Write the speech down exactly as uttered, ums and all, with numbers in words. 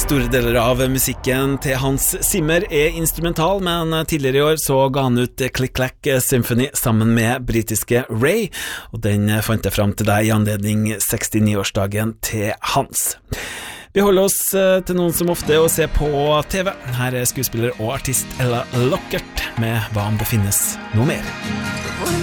Store deler av musikken til Hans Zimmer er instrumental, men tidligere i år så ga han ut Click Clack Symphony sammen med britiske Ray, og den fant jeg fram til deg i anledning sekstini-årsdagen til Hans. Vi holder oss til noen som ofte er å se på T V. Her er skuespiller og artist Ella Lockert med Hva om det finnes noe mer.